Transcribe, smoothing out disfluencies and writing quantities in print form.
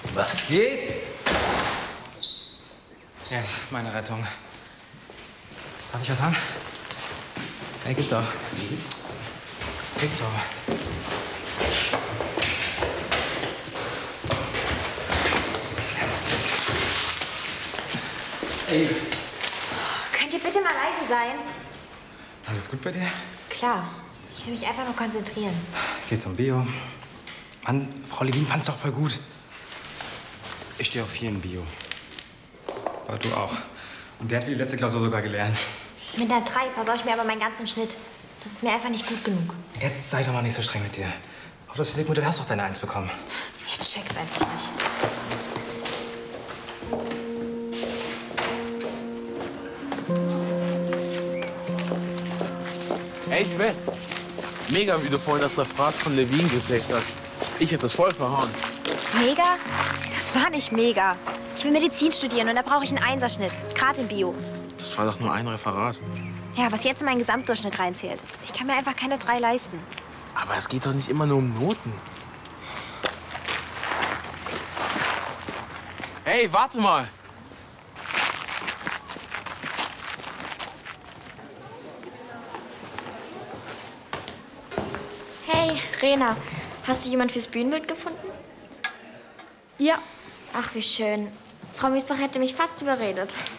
Was geht? Ja, ist meine Rettung. Darf ich was haben? Hey, gib doch. Gib doch. Ey. Könnt ihr bitte mal leise sein? Alles gut bei dir? Klar. Ich will mich einfach nur konzentrieren. Geht zum Bio. Mann, Frau Levin fand's doch voll gut. Ich stehe auf 4 in Bio. Aber du auch. Und der hat wie die letzte Klausur sogar gelernt. Mit einer 3 versau ich mir aber meinen ganzen Schnitt. Das ist mir einfach nicht gut genug. Jetzt sei doch mal nicht so streng mit dir. Auf das Physikmodell hast du doch deine 1 bekommen. Jetzt checkt's einfach nicht. Hey Sven, mega, wie du vorhin das Referat von Levin gesaved hast. Ich hätte das voll verhauen. Mega? Das war nicht mega. Ich will Medizin studieren und da brauche ich einen Einserschnitt. Gerade im Bio. Das war doch nur ein Referat. Ja, was jetzt in meinen Gesamtdurchschnitt reinzählt. Ich kann mir einfach keine 3 leisten. Aber es geht doch nicht immer nur um Noten. Hey, warte mal. Hey, Rena, hast du jemand fürs Bühnenbild gefunden? Ja. Ach, wie schön. Frau Miesbach hätte mich fast überredet.